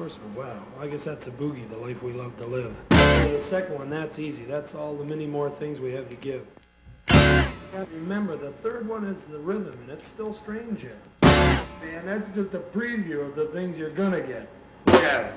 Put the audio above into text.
first one, wow. I guess that's a boogie, the life we love to live. The second one, that's easy. That's all the many more things we have to give. Remember, the third one is the rhythm, and it's still strange yet. And that's just a preview of the things you're gonna get. Yeah.